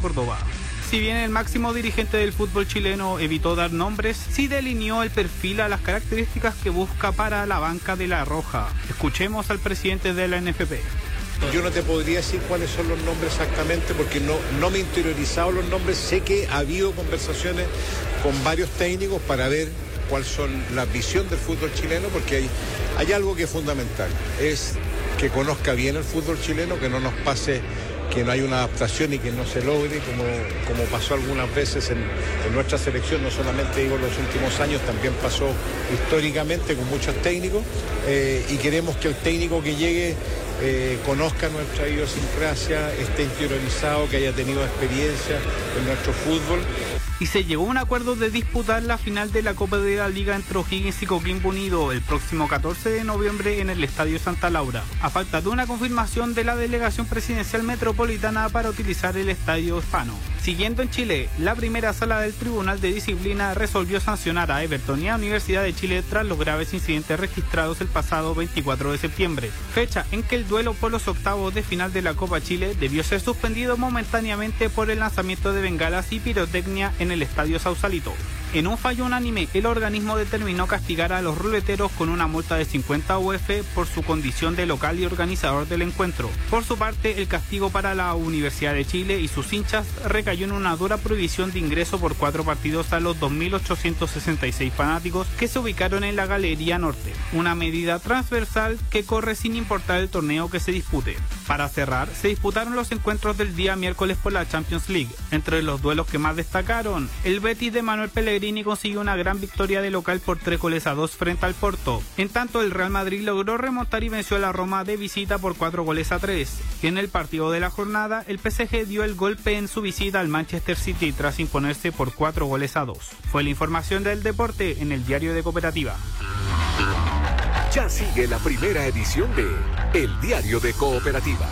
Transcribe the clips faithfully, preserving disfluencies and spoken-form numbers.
Córdoba. Si bien el máximo dirigente del fútbol chileno evitó dar nombres, sí delineó el perfil a las características que busca para la banca de La Roja. Escuchemos al presidente de la N F P. Yo no te podría decir cuáles son los nombres exactamente porque no, no me he interiorizado los nombres. Sé que ha habido conversaciones con varios técnicos para ver cuál son la visión del fútbol chileno, porque hay, hay algo que es fundamental, es que conozca bien el fútbol chileno, que no nos pase que no hay una adaptación y que no se logre, como, como pasó algunas veces en, en nuestra selección, no solamente digo en los últimos años, también pasó históricamente con muchos técnicos, eh, y queremos que el técnico que llegue eh, conozca nuestra idiosincrasia, esté interiorizado, que haya tenido experiencia en nuestro fútbol. Y se llegó a un acuerdo de disputar la final de la Copa de la Liga entre O'Higgins y Coquimbo Unido el próximo catorce de noviembre en el Estadio Santa Laura, a falta de una confirmación de la Delegación Presidencial Metropolitana para utilizar el Estadio Hispano. Siguiendo en Chile, la primera sala del Tribunal de Disciplina resolvió sancionar a Everton y a Universidad de Chile tras los graves incidentes registrados el pasado veinticuatro de septiembre, fecha en que el duelo por los octavos de final de la Copa Chile debió ser suspendido momentáneamente por el lanzamiento de bengalas y pirotecnia en el Estadio Sausalito. En un fallo unánime, el organismo determinó castigar a los ruleteros con una multa de cincuenta U F por su condición de local y organizador del encuentro. Por su parte, el castigo para la Universidad de Chile y sus hinchas recayó en una dura prohibición de ingreso por cuatro partidos a los dos mil ochocientos sesenta y seis fanáticos que se ubicaron en la Galería Norte, una medida transversal que corre sin importar el torneo que se dispute. Para cerrar, se disputaron los encuentros del día miércoles por la Champions League. Entre los duelos que más destacaron, el Betis de Manuel Pellegrini consiguió una gran victoria de local por tres goles a dos frente al Porto. En tanto, el Real Madrid logró remontar y venció a la Roma de visita por cuatro goles a tres. En el partido de la jornada, el P S G dio el golpe en su visita al Manchester City tras imponerse por cuatro goles a dos. Fue la información del deporte en el Diario de Cooperativa. Ya sigue la primera edición de El Diario de Cooperativa.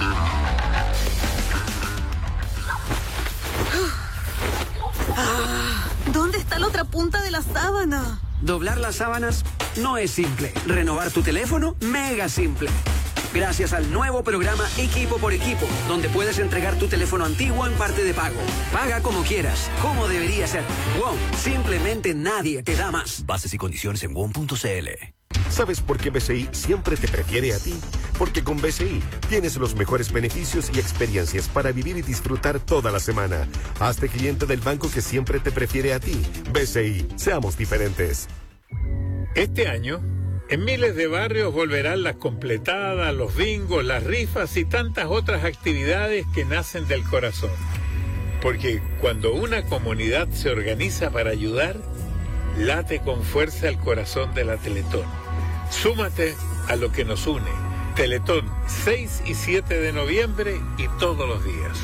Ah, ¿dónde está la otra punta de la sábana? Doblar las sábanas no es simple. Renovar tu teléfono, mega simple. Gracias al nuevo programa Equipo por Equipo, donde puedes entregar tu teléfono antiguo en parte de pago. Paga como quieras, como debería ser. WOM, simplemente nadie te da más. Bases y condiciones en W O M punto C L. ¿Sabes por qué B C I siempre te prefiere a ti? Porque con B C I tienes los mejores beneficios y experiencias para vivir y disfrutar toda la semana. Hazte cliente del banco que siempre te prefiere a ti. B C I, seamos diferentes. Este año, en miles de barrios volverán las completadas, los bingos, las rifas y tantas otras actividades que nacen del corazón. Porque cuando una comunidad se organiza para ayudar, late con fuerza el corazón de la Teletón. Súmate a lo que nos une. Teletón, seis y siete de noviembre y todos los días.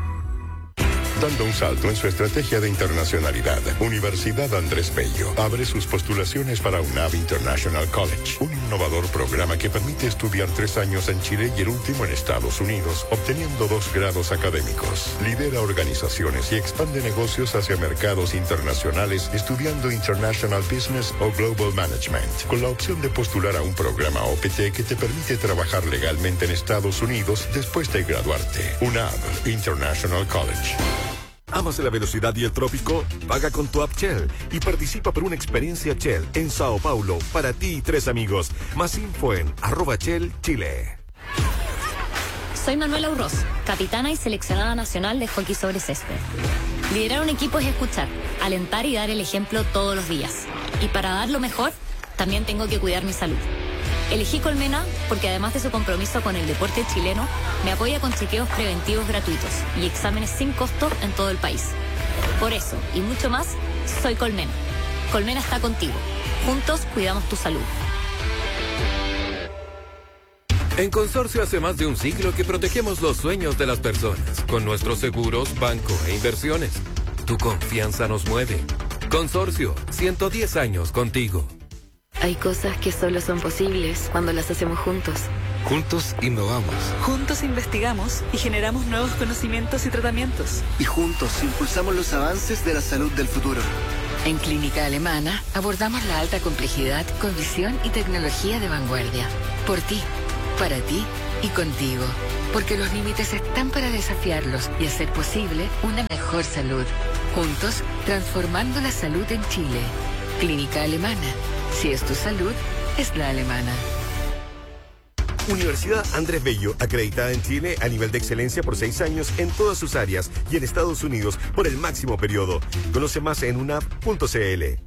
Dando un salto en su estrategia de internacionalidad, Universidad Andrés Bello abre sus postulaciones para UNAV International College, un innovador programa que permite estudiar tres años en Chile y el último en Estados Unidos, obteniendo dos grados académicos. Lidera organizaciones y expande negocios hacia mercados internacionales estudiando International Business o Global Management, con la opción de postular a un programa O P T que te permite trabajar legalmente en Estados Unidos después de graduarte. UNAV International College. ¿Amas la velocidad y el trópico? Paga con tu app Shell y participa por una experiencia Shell en Sao Paulo para ti y tres amigos. Más info en arroba Shell Chile. Soy Manuela Urroz, capitana y seleccionada nacional de hockey sobre césped. Liderar un equipo es escuchar, alentar y dar el ejemplo todos los días. Y para dar lo mejor, también tengo que cuidar mi salud. Elegí Colmena porque además de su compromiso con el deporte chileno, me apoya con chequeos preventivos gratuitos y exámenes sin costo en todo el país. Por eso, y mucho más, soy Colmena. Colmena está contigo. Juntos cuidamos tu salud. En Consorcio hace más de un siglo que protegemos los sueños de las personas con nuestros seguros, banco e inversiones. Tu confianza nos mueve. Consorcio, ciento diez años contigo. Hay cosas que solo son posibles cuando las hacemos juntos. Juntos innovamos. Juntos investigamos y generamos nuevos conocimientos y tratamientos. Y juntos impulsamos los avances de la salud del futuro. En Clínica Alemana abordamos la alta complejidad con visión y tecnología de vanguardia. Por ti, para ti y contigo. porque los límites están para desafiarlos y hacer posible una mejor salud. Juntos, transformando la salud en Chile. Clínica Alemana. Si es tu salud, es la alemana. Universidad Andrés Bello, acreditada en Chile a nivel de excelencia por seis años en todas sus áreas y en Estados Unidos por el máximo periodo. Conoce más en unap punto cl.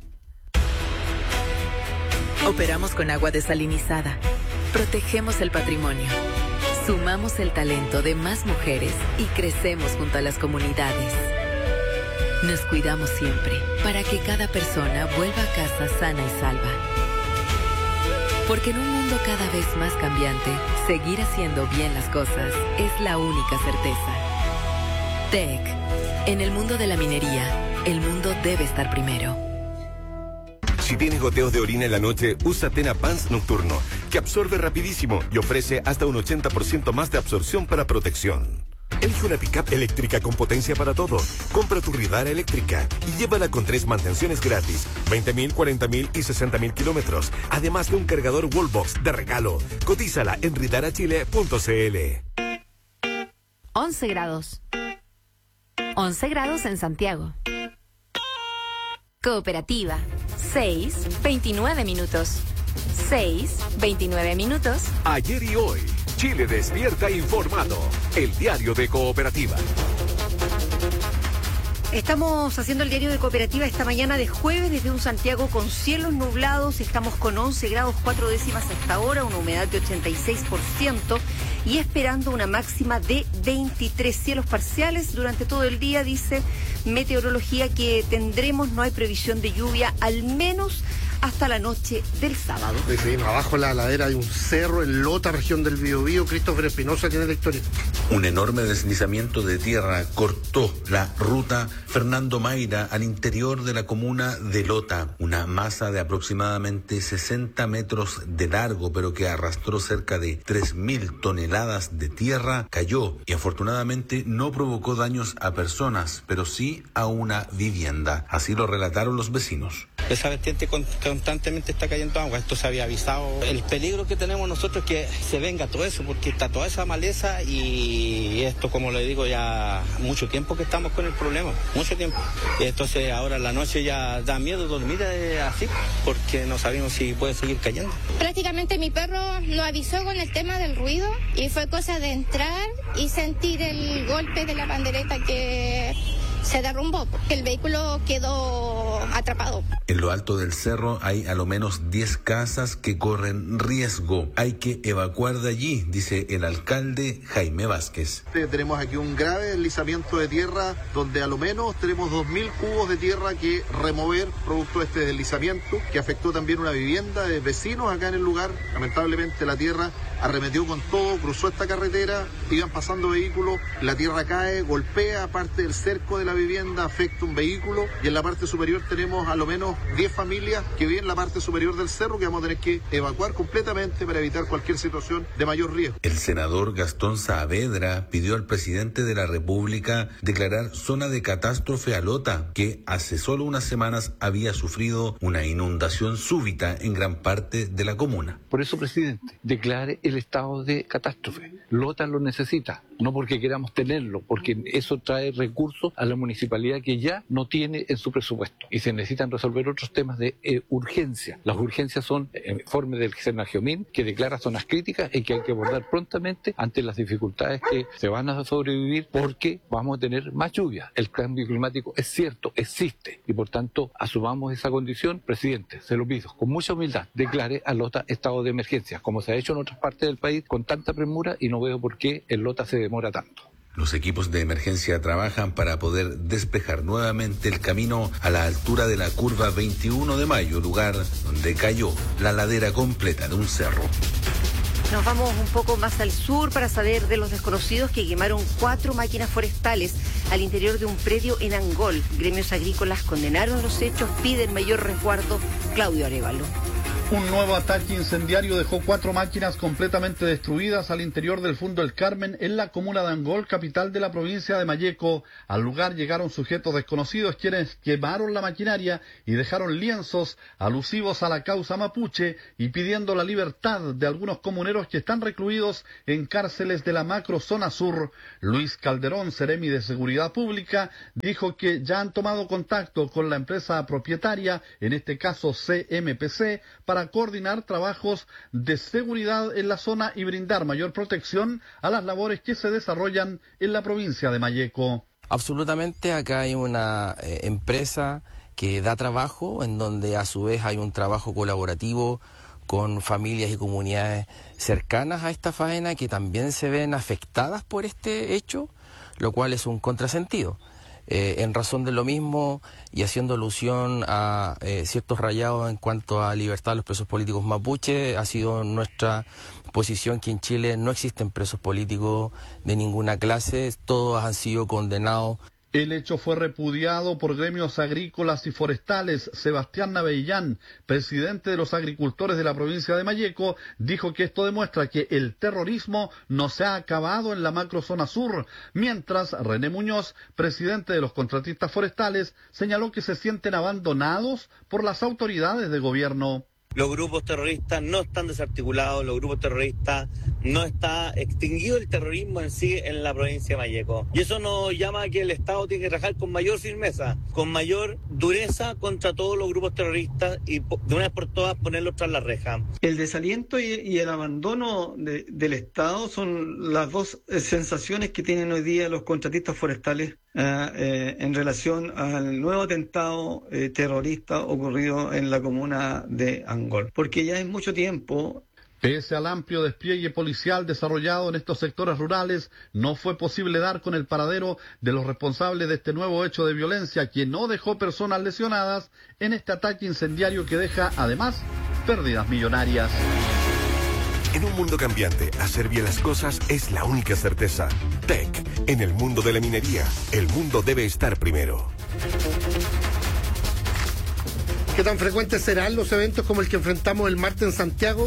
Operamos con agua desalinizada. Protegemos el patrimonio. Sumamos el talento de más mujeres y crecemos junto a las comunidades. Nos cuidamos siempre para que cada persona vuelva a casa sana y salva. Porque en un mundo cada vez más cambiante, seguir haciendo bien las cosas es la única certeza. T E C. En el mundo de la minería, el mundo debe estar primero. Si tienes goteos de orina en la noche, usa Tena Pants Nocturno, que absorbe rapidísimo y ofrece hasta un ochenta por ciento más de absorción para protección. Elige una pickup eléctrica con potencia para todo. Compra tu Ridara eléctrica y llévala con tres mantenciones gratis, veinte mil, cuarenta mil y sesenta mil kilómetros, además de un cargador Wallbox de regalo. Cotízala en ridara chile punto cl. once grados. once grados en Santiago. Cooperativa. seis, veintinueve minutos. seis, veintinueve minutos. Ayer y hoy, Chile despierta informado. El diario de Cooperativa. Estamos haciendo el diario de Cooperativa esta mañana de jueves desde un Santiago con cielos nublados. Estamos con once grados cuatro décimas a esta hora, una humedad de ochenta y seis por ciento y esperando una máxima de veintitrés. Cielos parciales durante todo el día, dice Meteorología, que tendremos, no hay previsión de lluvia, al menos hasta la noche del sábado. Seguimos abajo la ladera de un cerro en Lota, región del Biobío. Christopher Espinosa tiene la historia. Un enorme deslizamiento de tierra cortó la ruta Fernando Mayra al interior de la comuna de Lota. Una masa de aproximadamente sesenta metros de largo, pero que arrastró cerca de tres mil toneladas de tierra, cayó y afortunadamente no provocó daños a personas, pero sí a una vivienda. Así lo relataron los vecinos. Esa vertiente constantemente está cayendo agua, esto se había avisado. El peligro que tenemos nosotros es que se venga todo eso, porque está toda esa maleza y esto, como le digo, ya mucho tiempo que estamos con el problema, mucho tiempo. Entonces ahora en la noche ya da miedo dormir así, porque no sabemos si puede seguir cayendo. Prácticamente mi perro lo avisó con el tema del ruido y fue cosa de entrar y sentir el golpe de la pandereta que se derrumbó, porque el vehículo quedó atrapado. En lo alto del cerro hay a lo menos diez casas que corren riesgo. Hay que evacuar de allí, dice el alcalde Jaime Vázquez. Tenemos aquí un grave deslizamiento de tierra donde a lo menos tenemos dos mil cubos de tierra que remover producto de este deslizamiento, que afectó también una vivienda de vecinos acá en el lugar. Lamentablemente la tierra arremetió con todo, cruzó esta carretera, iban pasando vehículos, la tierra cae, golpea parte del cerco de la vivienda, afecta un vehículo y en la parte superior tenemos a lo menos diez familias que viven en la parte superior del cerro que vamos a tener que evacuar completamente para evitar cualquier situación de mayor riesgo. El senador Gastón Saavedra pidió al presidente de la República declarar zona de catástrofe a Lota, que hace solo unas semanas había sufrido una inundación súbita en gran parte de la comuna. Por eso, presidente, declare el estado de catástrofe. Lota lo necesita, no porque queramos tenerlo, porque eso trae recursos a la municipalidad que ya no tiene en su presupuesto y se necesitan resolver otros temas de eh, urgencia. Las urgencias son el informe del Senagiomín, que declara zonas críticas y que hay que abordar prontamente ante las dificultades que se van a sobrevivir porque vamos a tener más lluvia. El cambio climático es cierto, existe y por tanto asumamos esa condición. Presidente, se lo pido con mucha humildad, declare a Lota estado de emergencia, como se ha hecho en otras partes del país con tanta premura, y no veo por qué en Lota se demora tanto. Los equipos de emergencia trabajan para poder despejar nuevamente el camino a la altura de la curva veintiuno de mayo, lugar donde cayó la ladera completa de un cerro. Nos vamos un poco más al sur para saber de los desconocidos que quemaron cuatro máquinas forestales al interior de un predio en Angol. Gremios agrícolas condenaron los hechos, piden mayor resguardo. Claudio Arévalo. Un nuevo ataque incendiario dejó cuatro máquinas completamente destruidas al interior del Fundo El Carmen en la comuna de Angol, capital de la provincia de Malleco. Al lugar llegaron sujetos desconocidos quienes quemaron la maquinaria y dejaron lienzos alusivos a la causa mapuche y pidiendo la libertad de algunos comuneros que están recluidos en cárceles de la macrozona sur. Luis Calderón, seremi de Seguridad Pública, dijo que ya han tomado contacto con la empresa propietaria, en este caso C M P C, para coordinar trabajos de seguridad en la zona y brindar mayor protección a las labores que se desarrollan en la provincia de Malleco. Absolutamente, acá hay una eh, empresa que da trabajo, en donde a su vez hay un trabajo colaborativo con familias y comunidades cercanas a esta faena que también se ven afectadas por este hecho, lo cual es un contrasentido. Eh, en razón de lo mismo y haciendo alusión a eh, ciertos rayados en cuanto a libertad de los presos políticos mapuche, ha sido nuestra posición que en Chile no existen presos políticos de ninguna clase, todos han sido condenados. El hecho fue repudiado por gremios agrícolas y forestales. Sebastián Navellán, presidente de los agricultores de la provincia de Malleco, dijo que esto demuestra que el terrorismo no se ha acabado en la macrozona sur, mientras René Muñoz, presidente de los contratistas forestales, señaló que se sienten abandonados por las autoridades de gobierno. Los grupos terroristas no están desarticulados, los grupos terroristas no está extinguido el terrorismo en sí en la provincia de Malleco. Y eso nos llama a que el Estado tiene que trabajar con mayor firmeza, con mayor dureza contra todos los grupos terroristas y de una vez por todas ponerlos tras la reja. El desaliento y, y el abandono de, del Estado son las dos sensaciones que tienen hoy día los contratistas forestales eh, eh, en relación al nuevo atentado eh, terrorista ocurrido en la comuna de Angol. Porque ya es mucho tiempo. Pese al amplio despliegue policial desarrollado en estos sectores rurales, no fue posible dar con el paradero de los responsables de este nuevo hecho de violencia que no dejó personas lesionadas en este ataque incendiario que deja, además, pérdidas millonarias. En un mundo cambiante, hacer bien las cosas es la única certeza. Tech, en el mundo de la minería, el mundo debe estar primero. ¿Qué tan frecuentes serán los eventos como el que enfrentamos el martes en Santiago?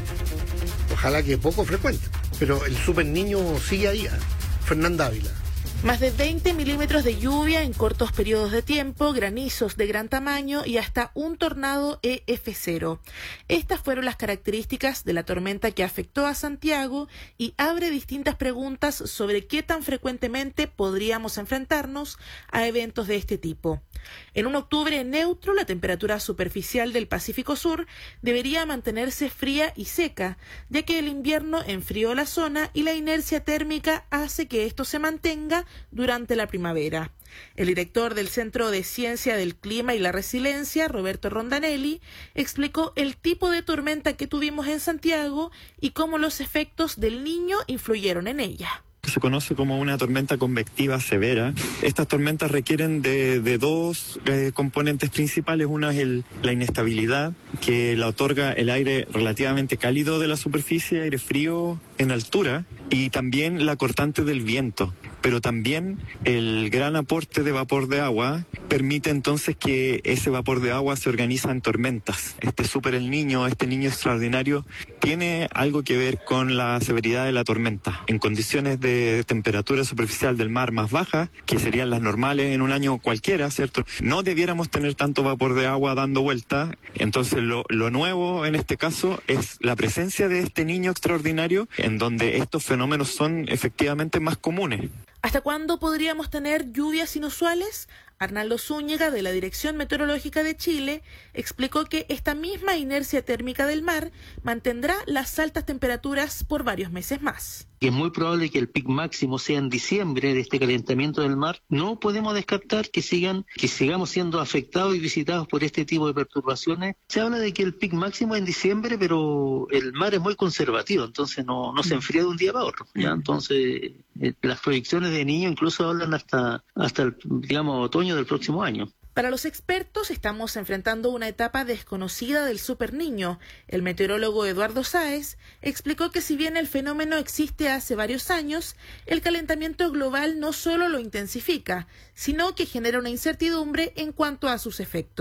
Ojalá que poco frecuente, pero el super niño sigue ahí. ¿eh? Fernanda Ávila. Más de veinte milímetros de lluvia en cortos periodos de tiempo, granizos de gran tamaño y hasta un tornado E F cero. Estas fueron las características de la tormenta que afectó a Santiago y abre distintas preguntas sobre qué tan frecuentemente podríamos enfrentarnos a eventos de este tipo. En un octubre neutro, la temperatura superficial del Pacífico Sur debería mantenerse fría y seca, ya que el invierno enfrió la zona y la inercia térmica hace que esto se mantenga durante la primavera. El director del Centro de Ciencia del Clima y la Resiliencia, Roberto Rondanelli, explicó el tipo de tormenta que tuvimos en Santiago y cómo los efectos del Niño influyeron en ella. Se conoce como una tormenta convectiva severa. Estas tormentas requieren de, de dos eh, componentes principales. Una es el, la inestabilidad, que la otorga el aire relativamente cálido de la superficie, aire frío en altura, y también la cortante del viento. Pero también el gran aporte de vapor de agua permite entonces que ese vapor de agua se organiza en tormentas. Este Super El Niño, este niño extraordinario, tiene algo que ver con la severidad de la tormenta. En condiciones de temperatura superficial del mar más baja, que serían las normales en un año cualquiera, ¿cierto? No debiéramos tener tanto vapor de agua dando vuelta. Entonces lo, lo nuevo en este caso es la presencia de este niño extraordinario, en donde estos fenómenos son efectivamente más comunes. ¿Hasta cuándo podríamos tener lluvias inusuales? Arnaldo Zúñiga, de la Dirección Meteorológica de Chile, explicó que esta misma inercia térmica del mar mantendrá las altas temperaturas por varios meses más. Es muy probable que el pic máximo sea en diciembre de este calentamiento del mar. No podemos descartar que sigan, que sigamos siendo afectados y visitados por este tipo de perturbaciones. Se habla de que el pic máximo es en diciembre, pero el mar es muy conservativo, entonces no, no se enfría de un día para otro. ¿ya? Entonces, eh, las proyecciones de Niño incluso hablan hasta, hasta el, digamos, otoño del próximo año. Para los expertos, estamos enfrentando una etapa desconocida del Super Niño. El meteorólogo Eduardo Sáez explicó que si bien el fenómeno existe hace varios años, el calentamiento global no solo lo intensifica, sino que genera una incertidumbre en cuanto a sus efectos.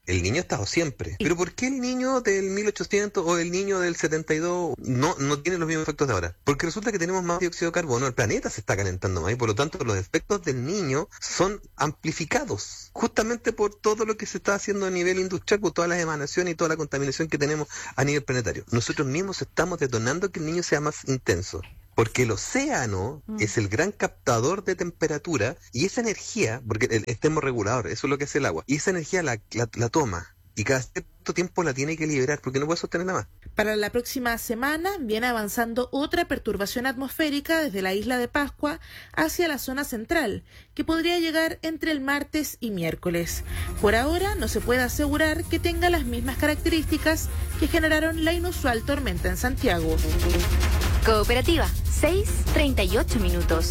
El niño ha estado siempre. Pero ¿por qué el niño del mil ochocientos o el niño del setenta y dos no, no tiene los mismos efectos de ahora? Porque resulta que tenemos más dióxido de carbono, el planeta se está calentando más y por lo tanto los efectos del niño son amplificados. Justamente por todo lo que se está haciendo a nivel industrial, por todas las emanaciones y toda la contaminación que tenemos a nivel planetario. Nosotros mismos estamos detonando que el niño sea más intenso. Porque el océano mm. es el gran captador de temperatura y esa energía, porque el, el termorregulador, eso es lo que hace el agua, y esa energía la, la, la toma y cada cierto tiempo la tiene que liberar porque no puede sostenerla más. Para la próxima semana viene avanzando otra perturbación atmosférica desde la isla de Pascua hacia la zona central, que podría llegar entre el martes y miércoles. Por ahora no se puede asegurar que tenga las mismas características que generaron la inusual tormenta en Santiago. Cooperativa, seis treinta y ocho minutos.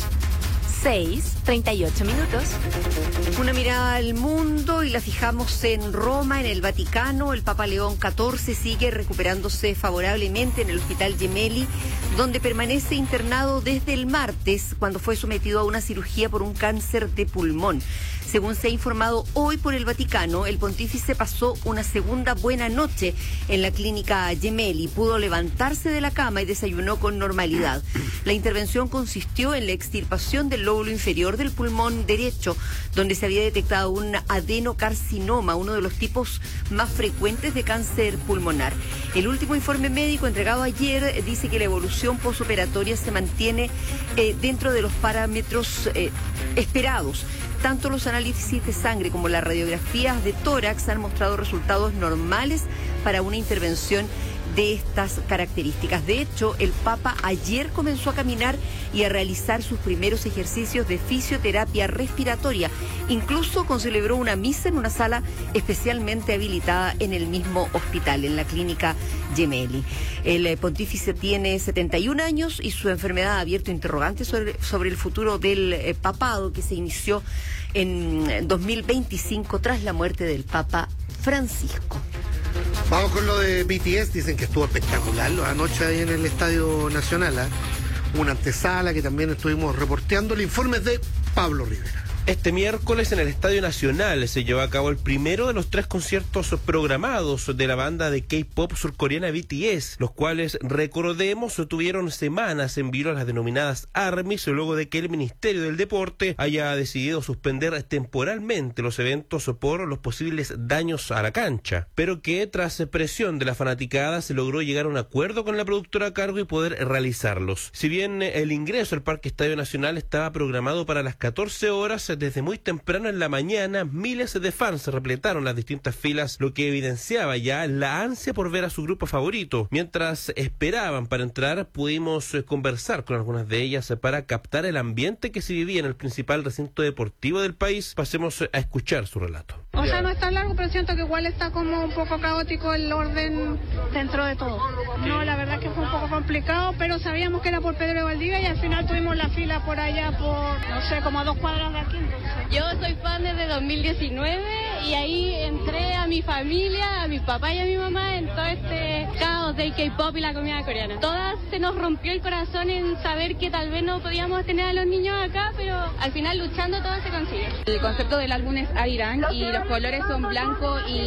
seis treinta y ocho minutos. Una mirada al mundo y la fijamos en Roma, en el Vaticano. El Papa León catorce sigue recuperándose favorablemente en el Hospital Gemelli, donde permanece internado desde el martes, cuando fue sometido a una cirugía por un cáncer de pulmón. Según se ha informado hoy por el Vaticano, el pontífice pasó una segunda buena noche en la clínica Gemelli. Pudo levantarse de la cama y desayunó con normalidad. La intervención consistió en la extirpación del lóbulo inferior del pulmón derecho, donde se había detectado un adenocarcinoma, uno de los tipos más frecuentes de cáncer pulmonar. El último informe médico entregado ayer dice que la evolución posoperatoria se mantiene eh, dentro de los parámetros eh, esperados. Tanto los análisis de sangre como las radiografías de tórax han mostrado resultados normales para una intervención de estas características. De hecho, el Papa ayer comenzó a caminar y a realizar sus primeros ejercicios de fisioterapia respiratoria. Incluso concelebró una misa en una sala especialmente habilitada en el mismo hospital, en la clínica Gemelli. El pontífice tiene setenta y un años y su enfermedad ha abierto interrogantes sobre, sobre el futuro del eh, papado, que se inició en dos mil veinticinco tras la muerte del Papa Francisco. Vamos con lo de B T S, dicen que estuvo espectacular anoche ahí en el Estadio Nacional, ¿eh? Una antesala que también estuvimos reporteando. El informe es de Pablo Rivera. Este miércoles en el Estadio Nacional se llevó a cabo el primero de los tres conciertos programados de la banda de K-pop surcoreana B T S, los cuales, recordemos, tuvieron semanas en vilo a las denominadas ARMYs, luego de que el Ministerio del Deporte haya decidido suspender temporalmente los eventos por los posibles daños a la cancha, pero que tras presión de la fanaticada se logró llegar a un acuerdo con la productora a cargo y poder realizarlos. Si bien el ingreso al Parque Estadio Nacional estaba programado para las catorce horas, desde muy temprano en la mañana, miles de fans se repletaron las distintas filas, lo que evidenciaba ya la ansia por ver a su grupo favorito. Mientras esperaban para entrar, pudimos conversar con algunas de ellas para captar el ambiente que se vivía en el principal recinto deportivo del país. Pasemos a escuchar su relato. O sea, no está largo, pero siento que igual está como un poco caótico el orden dentro de todo. No, la verdad que fue un poco complicado, pero sabíamos que era por Pedro de Valdivia y al final tuvimos la fila por allá, por, no sé, como a dos cuadras de aquí. Yo soy fan desde dos mil diecinueve y ahí entré a mi familia, a mi papá y a mi mamá en todo este caos del K-pop y la comida coreana. Todas se nos rompió el corazón en saber que tal vez no podíamos tener a los niños acá, pero al final luchando todo se consigue. El concepto del álbum es Arirang y los colores son blanco y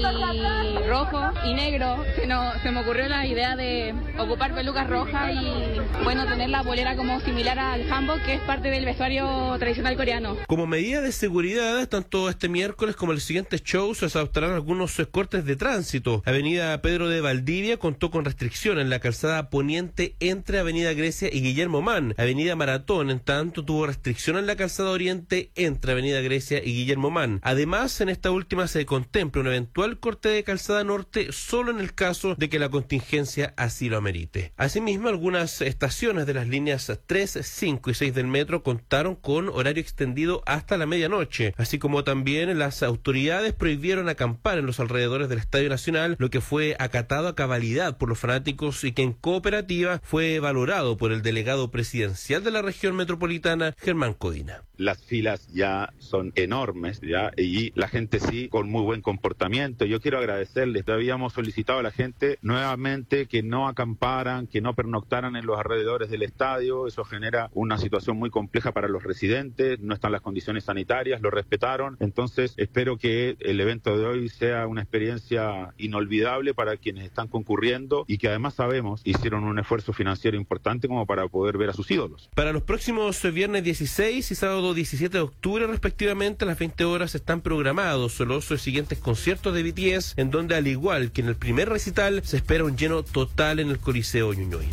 rojo y negro. Se, no, se me ocurrió la idea de ocupar pelucas rojas y bueno, tener la polera como similar al hanbok, que es parte del vestuario tradicional coreano. Como medida de seguridad, tanto este miércoles como el siguiente show se adoptarán algunos cortes de tránsito. Avenida Pedro de Valdivia contó con restricción en la calzada poniente entre Avenida Grecia y Guillermo Mann. Avenida Maratón, en tanto, tuvo restricción en la calzada oriente entre Avenida Grecia y Guillermo Mann. Además, en esta última se contempla un eventual corte de calzada norte solo en el caso de que la contingencia así lo amerite. Asimismo, algunas estaciones de las líneas tres, cinco y seis del metro contaron con horario extendido hasta la medianoche, así como también las autoridades prohibieron acampar en los alrededores del Estadio Nacional, lo que fue acatado a cabalidad por los fanáticos y que en cooperativa fue valorado por el delegado presidencial de la región metropolitana, Germán Codina. las filas ya son enormes, ya, y la gente sí, con muy buen comportamiento. Yo quiero agradecerles, habíamos solicitado a la gente nuevamente que no acamparan, que no pernoctaran en los alrededores del estadio. Eso genera una situación muy compleja para los residentes, no están las condiciones sanitarias, lo respetaron. Entonces espero que el evento de hoy sea una experiencia inolvidable para quienes están concurriendo y que además sabemos hicieron un esfuerzo financiero importante como para poder ver a sus ídolos. Para los próximos viernes dieciséis y sábado diecisiete de octubre respectivamente, a las veinte horas están programados los siguientes conciertos de B T S, en donde al igual que en el primer recital se espera un lleno total en el Coliseo Ñuñoa.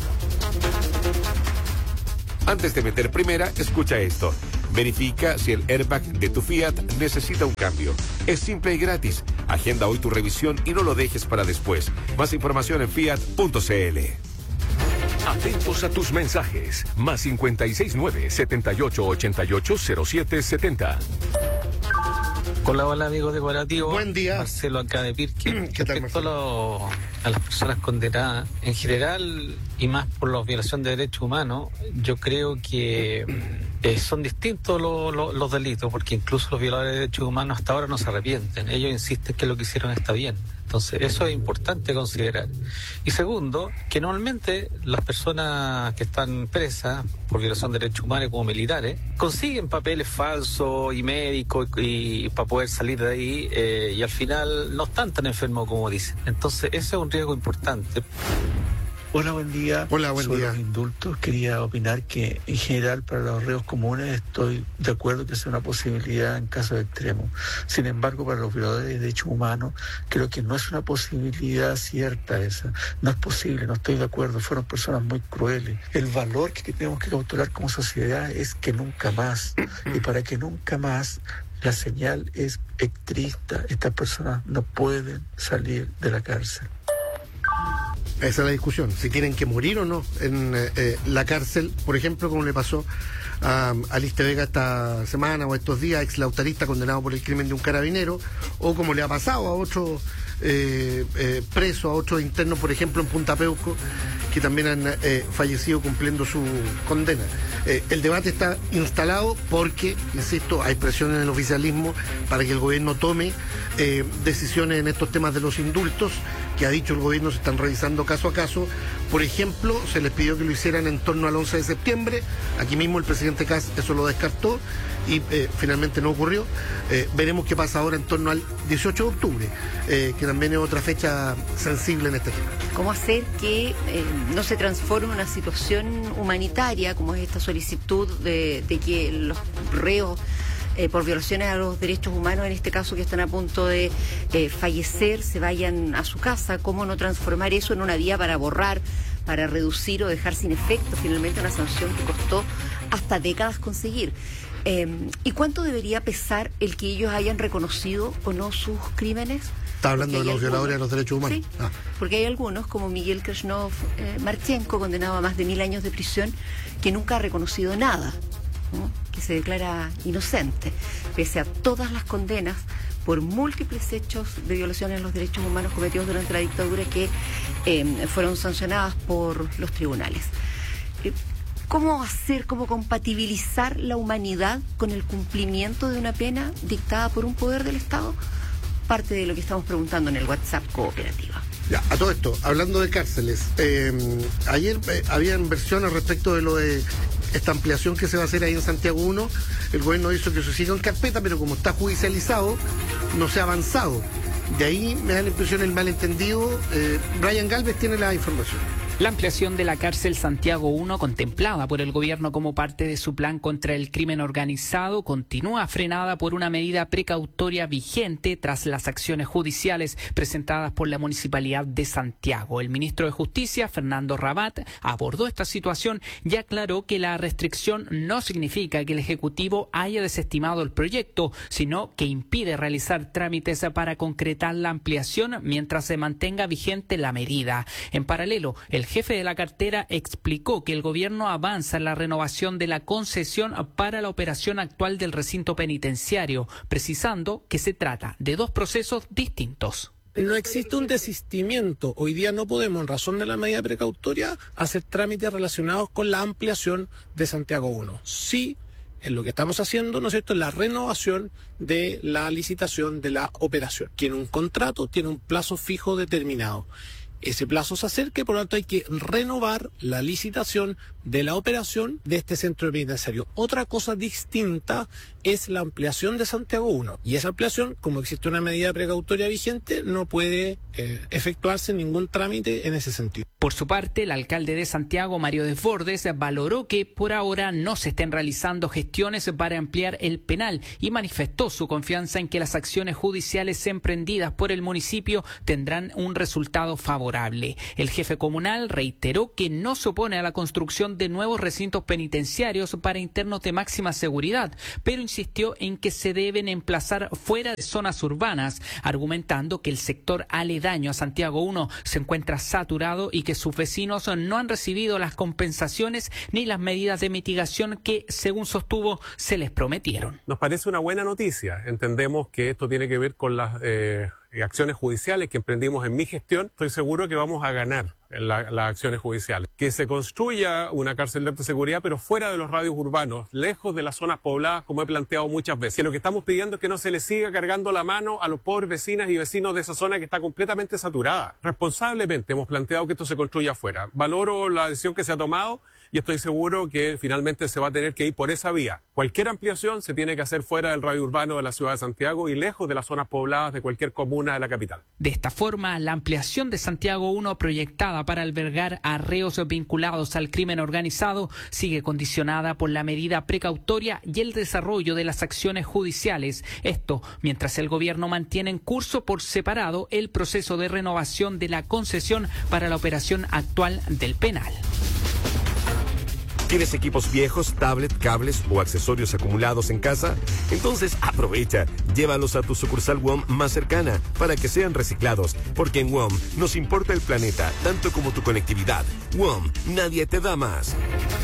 Antes de meter primera, escucha esto. Verifica si el airbag de tu Fiat necesita un cambio. Es simple y gratis. Agenda hoy tu revisión y no lo dejes para después. Más información en fiat punto c l. Atentos a tus mensajes. Más cincuenta y seis nueve, setenta y ocho, ochenta y ocho, cero siete setenta. Hola, hola amigos de Cooperativo. Buen día. Marcelo acá de Pirque. ¿Qué tal, Respecto a, lo, a las personas condenadas, en general, y más por la violación de derechos humanos, yo creo que eh, son distintos lo, lo, los delitos, porque incluso los violadores de derechos humanos hasta ahora no se arrepienten. Ellos insisten que lo que hicieron está bien. Entonces, eso es importante considerar. Y segundo, que normalmente las personas que están presas por violación de derechos humanos como militares consiguen papeles falsos y médicos y, y para poder salir de ahí eh, y al final no están tan enfermos como dicen. Entonces, ese es un riesgo importante. Hola, buen día. Hola, buen Sobre día. los indultos, quería opinar que en general para los reos comunes estoy de acuerdo que sea una posibilidad en casos extremos. Sin embargo, para los violadores de derechos humanos, creo que no es una posibilidad cierta esa. No es posible, no estoy de acuerdo. Fueron personas muy crueles. El valor que tenemos que capturar como sociedad es que nunca más. Y para que nunca más, la señal es triste. Estas personas no pueden salir de la cárcel. Esa es la discusión, si tienen que morir o no en eh, la cárcel, por ejemplo, como le pasó a Aliste Vega esta semana o estos días, ex lautarista condenado por el crimen de un carabinero, o como le ha pasado a otro eh, eh, preso, a otros internos, por ejemplo, en Punta Peuco, que también han eh, fallecido cumpliendo su condena. Eh, el debate está instalado porque, insisto, hay presión en el oficialismo para que el gobierno tome eh, decisiones en estos temas de los indultos, que ha dicho el gobierno se están revisando caso a caso. Por ejemplo, se les pidió que lo hicieran en torno al once de septiembre. Aquí mismo el presidente Kast eso lo descartó y eh, finalmente no ocurrió. Eh, veremos qué pasa ahora en torno al dieciocho de octubre, eh, que también es otra fecha sensible en este tema. ¿Cómo hacer que eh, no se transforme en una situación humanitaria, como es esta solicitud de, de que los reos Eh, por violaciones a los derechos humanos, en este caso que están a punto de eh, fallecer, se vayan a su casa? ¿Cómo no transformar eso en una vía para borrar, para reducir o dejar sin efecto finalmente una sanción que costó hasta décadas conseguir? Eh, ¿Y cuánto debería pesar el que ellos hayan reconocido o no sus crímenes? Está hablando de los violadores de los derechos humanos. Sí, ah. porque hay algunos, como Miguel Krishnov eh, Marchenko, condenado a más de mil años de prisión, que nunca ha reconocido nada, ¿no? Que se declara inocente, pese a todas las condenas por múltiples hechos de violaciones a los derechos humanos cometidos durante la dictadura que eh, fueron sancionadas por los tribunales. Eh, ¿Cómo hacer, cómo compatibilizar la humanidad con el cumplimiento de una pena dictada por un poder del Estado? Parte de lo que estamos preguntando en el WhatsApp Cooperativa. Ya, a todo esto, hablando de cárceles, eh, ayer eh, habían versiones respecto de lo de esta ampliación que se va a hacer ahí en Santiago uno. El gobierno hizo que se siga en carpeta, pero como está judicializado, no se ha avanzado. De ahí me da la impresión el malentendido. Eh, Brian Galvez tiene la información. La ampliación de la cárcel Santiago uno, contemplada por el gobierno como parte de su plan contra el crimen organizado, continúa frenada por una medida precautoria vigente tras las acciones judiciales presentadas por la Municipalidad de Santiago. El ministro de Justicia, Fernando Rabat, abordó esta situación y aclaró que la restricción no significa que el Ejecutivo haya desestimado el proyecto, sino que impide realizar trámites para concretar la ampliación mientras se mantenga vigente la medida. En paralelo, el El jefe de la cartera explicó que el gobierno avanza en la renovación de la concesión para la operación actual del recinto penitenciario, precisando que se trata de dos procesos distintos. No existe un desistimiento. Hoy día no podemos, en razón de la medida precautoria, hacer trámites relacionados con la ampliación de Santiago uno. Sí, en lo que estamos haciendo, ¿no es cierto?, la renovación de la licitación de la operación, que en un contrato tiene un plazo fijo determinado. Ese plazo se acerca y por lo tanto hay que renovar la licitación de la operación de este centro penitenciario. Otra cosa distinta es la ampliación de Santiago uno. Y esa ampliación, como existe una medida precautoria vigente, no puede eh, efectuarse ningún trámite en ese sentido. Por su parte, el alcalde de Santiago, Mario Desbordes, valoró que por ahora no se estén realizando gestiones para ampliar el penal y manifestó su confianza en que las acciones judiciales emprendidas por el municipio tendrán un resultado favorable. El jefe comunal reiteró que no se opone a la construcción de nuevos recintos penitenciarios para internos de máxima seguridad, pero insistió en que se deben emplazar fuera de zonas urbanas, argumentando que el sector aledaño a Santiago uno se encuentra saturado y que sus vecinos no han recibido las compensaciones ni las medidas de mitigación que, según sostuvo, se les prometieron. Nos parece una buena noticia. Entendemos que esto tiene que ver con las eh, acciones judiciales que emprendimos en mi gestión. Estoy seguro que vamos a ganar en la, las acciones judiciales. Que se construya una cárcel de alta seguridad, pero fuera de los radios urbanos, lejos de las zonas pobladas, como he planteado muchas veces. Que lo que estamos pidiendo es que no se le siga cargando la mano a los pobres vecinas y vecinos de esa zona que está completamente saturada. Responsablemente hemos planteado que esto se construya afuera. Valoro la decisión que se ha tomado y estoy seguro que finalmente se va a tener que ir por esa vía. Cualquier ampliación se tiene que hacer fuera del radio urbano de la ciudad de Santiago y lejos de las zonas pobladas de cualquier comuna de la capital. De esta forma, la ampliación de Santiago uno proyectada para albergar a reos vinculados al crimen organizado sigue condicionada por la medida precautoria y el desarrollo de las acciones judiciales. Esto mientras el gobierno mantiene en curso por separado el proceso de renovación de la concesión para la operación actual del penal. ¿Tienes equipos viejos, tablet, cables o accesorios acumulados en casa? Entonces aprovecha, llévalos a tu sucursal W O M más cercana para que sean reciclados, porque en W O M nos importa el planeta tanto como tu conectividad. W O M, nadie te da más.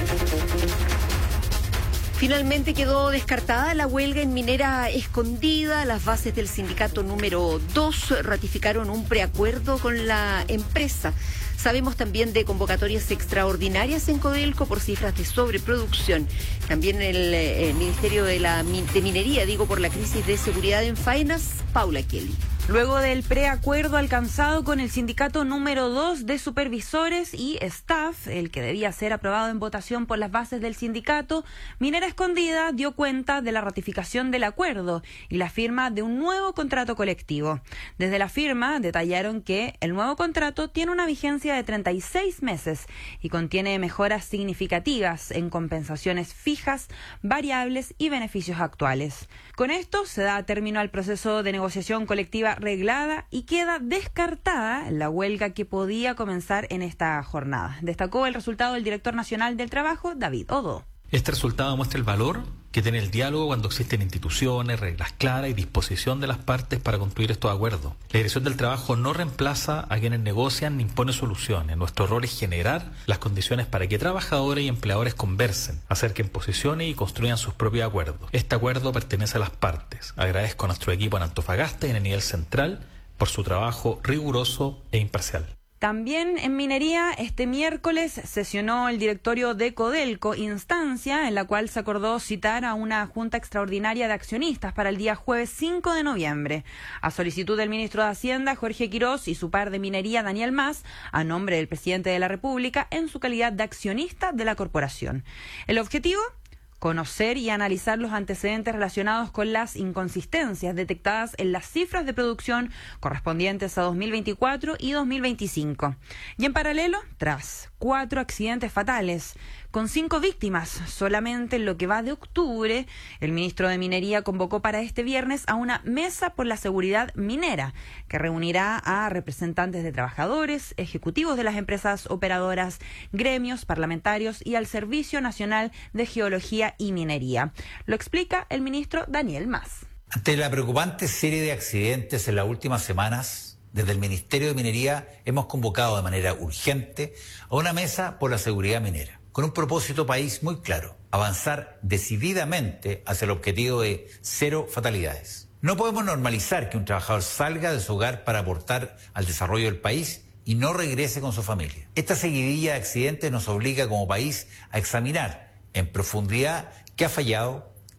Finalmente quedó descartada la huelga en Minera Escondida. Las bases del sindicato número dos ratificaron un preacuerdo con la empresa. Sabemos también de convocatorias extraordinarias en Codelco por cifras de sobreproducción. También el, el Ministerio de, la, de Minería, digo, por la crisis de seguridad en faenas. Paula Kelly. Luego del preacuerdo alcanzado con el sindicato número dos de supervisores y staff, el que debía ser aprobado en votación por las bases del sindicato, Minera Escondida dio cuenta de la ratificación del acuerdo y la firma de un nuevo contrato colectivo. Desde la firma detallaron que el nuevo contrato tiene una vigencia de treinta y seis meses y contiene mejoras significativas en compensaciones fijas, variables y beneficios actuales. Con esto se da término al proceso de negociación colectiva reglada y queda descartada la huelga que podía comenzar en esta jornada. Destacó el resultado el director nacional del trabajo, David Odo. Este resultado muestra el valor que tiene el diálogo cuando existen instituciones, reglas claras y disposición de las partes para construir estos acuerdos. La Dirección del Trabajo no reemplaza a quienes negocian ni impone soluciones. Nuestro rol es generar las condiciones para que trabajadores y empleadores conversen, acerquen posiciones y construyan sus propios acuerdos. Este acuerdo pertenece a las partes. Agradezco a nuestro equipo en Antofagasta y en el nivel central por su trabajo riguroso e imparcial. También en minería, este miércoles sesionó el directorio de Codelco, instancia en la cual se acordó citar a una junta extraordinaria de accionistas para el día jueves cinco de noviembre. A solicitud del ministro de Hacienda, Jorge Quirós, y su par de minería, Daniel Mas, a nombre del presidente de la República, en su calidad de accionista de la corporación. El objetivo: conocer y analizar los antecedentes relacionados con las inconsistencias detectadas en las cifras de producción correspondientes a dos mil veinticuatro y dos mil veinticinco. Y en paralelo, tras cuatro accidentes fatales, con cinco víctimas solamente en lo que va de octubre, el ministro de Minería convocó para este viernes a una mesa por la seguridad minera, que reunirá a representantes de trabajadores, ejecutivos de las empresas operadoras, gremios, parlamentarios y al Servicio Nacional de Geología y Minería. Lo explica el ministro Daniel Mas. Ante la preocupante serie de accidentes en las últimas semanas, desde el Ministerio de Minería hemos convocado de manera urgente a una mesa por la seguridad minera, con un propósito país muy claro: avanzar decididamente hacia el objetivo de cero fatalidades. No podemos normalizar que un trabajador salga de su hogar para aportar al desarrollo del país y no regrese con su familia. Esta seguidilla de accidentes nos obliga como país a examinar en profundidad qué ha fallado,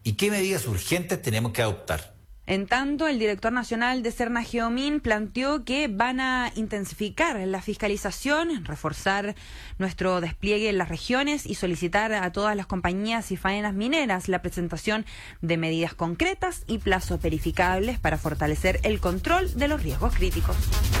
y qué medidas urgentes tenemos que adoptar. En tanto, el director nacional de Serna Geomin planteó que van a intensificar la fiscalización, reforzar nuestro despliegue en las regiones y solicitar a todas las compañías y faenas mineras la presentación de medidas concretas y plazos verificables para fortalecer el control de los riesgos críticos.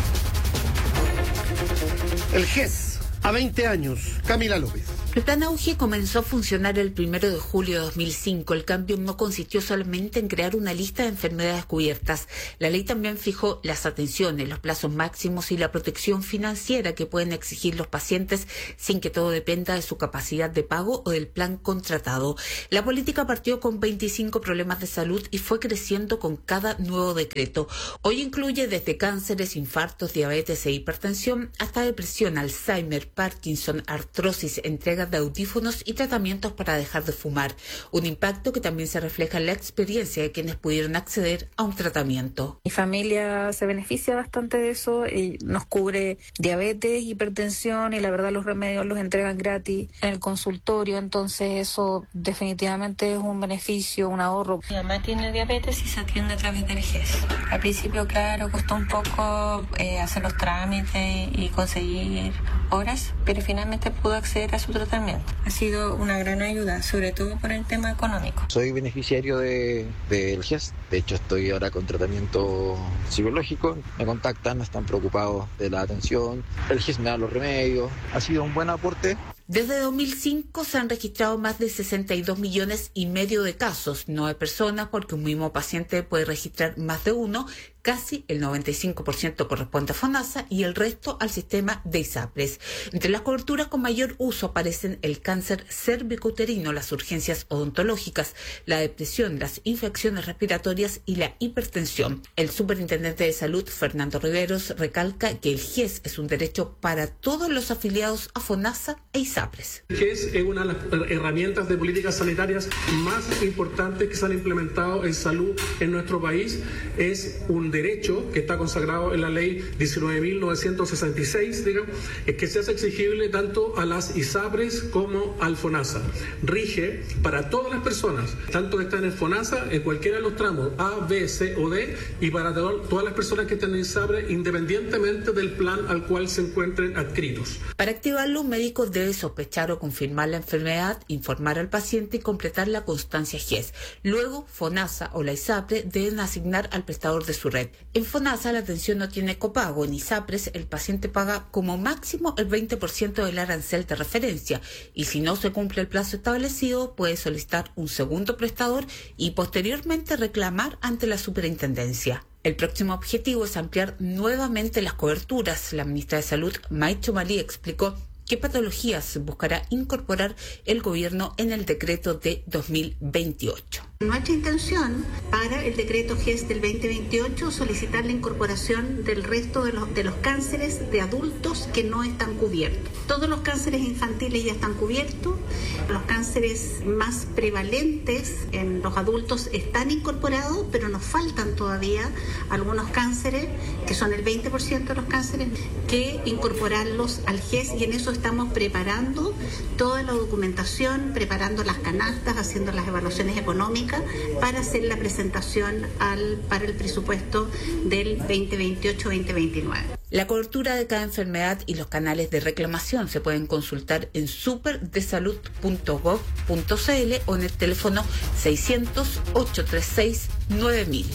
El G E S, a veinte años, Camila López. El plan Auge comenzó a funcionar el primero de julio de dos mil cinco. El cambio no consistió solamente en crear una lista de enfermedades cubiertas. La ley también fijó las atenciones, los plazos máximos y la protección financiera que pueden exigir los pacientes sin que todo dependa de su capacidad de pago o del plan contratado. La política partió con veinticinco problemas de salud y fue creciendo con cada nuevo decreto. Hoy incluye desde cánceres, infartos, diabetes e hipertensión hasta depresión, Alzheimer, Parkinson, artrosis, entrega de audífonos y tratamientos para dejar de fumar, un impacto que también se refleja en la experiencia de quienes pudieron acceder a un tratamiento. Mi familia se beneficia bastante de eso y nos cubre diabetes, hipertensión y la verdad los remedios los entregan gratis en el consultorio, entonces eso definitivamente es un beneficio, un ahorro. Mi mamá tiene diabetes y se atiende a través del G E S. Al principio, claro, costó un poco eh, hacer los trámites y conseguir horas, pero finalmente pudo acceder a su tratamiento. Ha sido una gran ayuda, sobre todo por el tema económico. Soy beneficiario de, del G E S, de hecho estoy ahora con tratamiento psicológico, me contactan, están preocupados de la atención, el G E S me da los remedios, ha sido un buen aporte. Desde dos mil cinco se han registrado más de sesenta y dos millones y medio de casos, no de personas, porque un mismo paciente puede registrar más de uno. Casi el noventa y cinco por ciento corresponde a FONASA y el resto al sistema de ISAPRES. Entre las coberturas con mayor uso aparecen el cáncer cervicouterino, las urgencias odontológicas, la depresión, las infecciones respiratorias y la hipertensión. El superintendente de salud, Fernando Riveros, recalca que el G E S es un derecho para todos los afiliados a FONASA e ISAPRES. El G E S es una de las herramientas de políticas sanitarias más importantes que se han implementado en salud en nuestro país. Es un derecho que está consagrado en la ley diecinueve mil novecientos sesenta y seis, digamos, es que se hace exigible tanto a las ISAPRES como al FONASA. Rige para todas las personas, tanto que están en FONASA, en cualquiera de los tramos A, B, C o D, y para todas las personas que están en ISAPRES, independientemente del plan al cual se encuentren adscritos. Para activarlo, un médico debe sospechar o confirmar la enfermedad, informar al paciente y completar la constancia G E S. Luego, FONASA o la ISAPRE deben asignar al prestador de su red. En FONASA la atención no tiene copago, en ISAPRES el paciente paga como máximo el veinte por ciento del arancel de referencia y si no se cumple el plazo establecido puede solicitar un segundo prestador y posteriormente reclamar ante la superintendencia. El próximo objetivo es ampliar nuevamente las coberturas. La ministra de Salud, Maicho Malí, explicó qué patologías buscará incorporar el gobierno en el decreto de dos mil veintiocho. Nuestra intención para el decreto G E S del veinte veintiocho solicitar la incorporación del resto de los, de los cánceres de adultos que no están cubiertos. Todos los cánceres infantiles ya están cubiertos, los cánceres más prevalentes en los adultos están incorporados, pero nos faltan todavía algunos cánceres, que son el veinte por ciento de los cánceres, que incorporarlos al G E S y en eso estamos preparando toda la documentación, preparando las canastas, haciendo las evaluaciones económicas para hacer la presentación al, para el presupuesto del veinte veintiocho veinte veintinueve. La cobertura de cada enfermedad y los canales de reclamación se pueden consultar en superdesalud punto gov punto cl o en el teléfono seiscientos, ochocientos treinta y seis, nueve mil.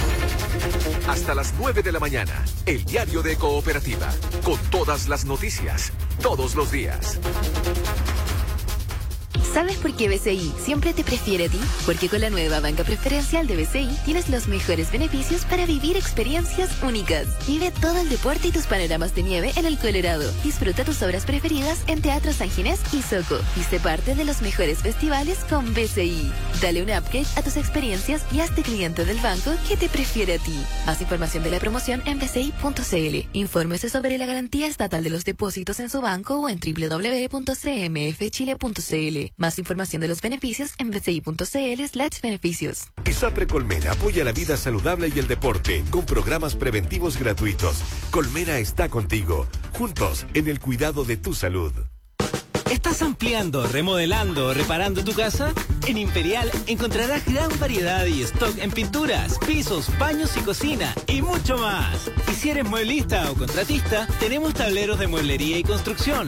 Hasta las nueve de la mañana, el diario de Cooperativa, con todas las noticias, todos los días. ¿Sabes por qué B C I siempre te prefiere a ti? Porque con la nueva banca preferencial de B C I tienes los mejores beneficios para vivir experiencias únicas. Vive todo el deporte y tus panoramas de nieve en el Colorado. Disfruta tus obras preferidas en Teatro San Ginés y Soco. Y sé parte de los mejores festivales con B C I. Dale un upgrade a tus experiencias y hazte cliente del banco que te prefiere a ti. Más información de la promoción en b c i punto c l. Infórmese sobre la garantía estatal de los depósitos en su banco o en w w w punto c m f chile punto c l. Más información de los beneficios en b c i punto c l slash beneficios. ISAPRE Colmena apoya la vida saludable y el deporte con programas preventivos gratuitos. Colmena está contigo, juntos en el cuidado de tu salud. ¿Estás ampliando, remodelando o reparando tu casa? En Imperial encontrarás gran variedad y stock en pinturas, pisos, baños y cocina y mucho más. Y si eres mueblista o contratista, tenemos tableros de mueblería y construcción,